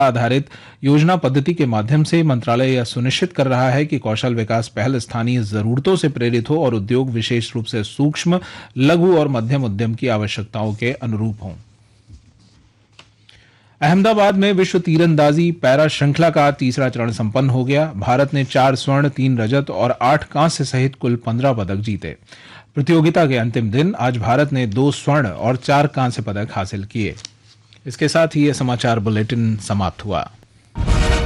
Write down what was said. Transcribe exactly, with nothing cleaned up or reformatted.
आधारित योजना पद्धति के माध्यम से मंत्रालय यह सुनिश्चित कर रहा है कि कौशल विकास पहल स्थानीय जरूरतों से प्रेरित हो और उद्योग विशेष रूप से सूक्ष्म, लघु और मध्यम उद्यम की आवश्यकताओं के अनुरूप हों। अहमदाबाद में विश्व तीरंदाजी पैरा श्रृंखला का तीसरा चरण संपन्न हो गया। भारत ने चार स्वर्ण, तीन रजत और आठ कांस्य सहित कुल पंद्रह पदक जीते। प्रतियोगिता के अंतिम दिन आज भारत ने दो स्वर्ण और चार कांस्य पदक हासिल किए। इसके साथ ही यह समाचार बुलेटिन समाप्त हुआ।